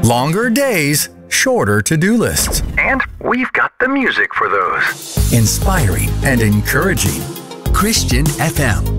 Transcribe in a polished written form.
Longer days, shorter to-do lists. And we've got the music for those. Inspiring and encouraging. Christian FM.